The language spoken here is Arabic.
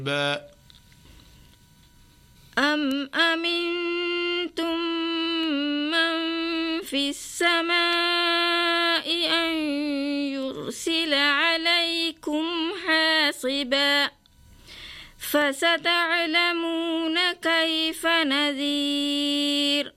أم أمنتم من في السماء أن يرسل عليكم حاصبا فستعلمون كيف نذير